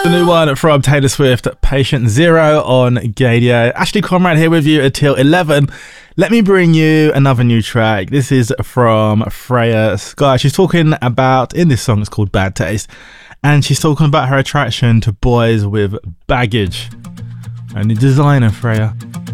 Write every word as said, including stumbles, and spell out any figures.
The new one from Taylor Swift, Patient Zero on Gaydio. Ashley Conrad here with you until eleven. Let me bring you another new track. This is from Freya Sky. She's talking about, in this song it's called Bad Taste, and she's talking about her attraction to boys with baggage. And the designer, Freya.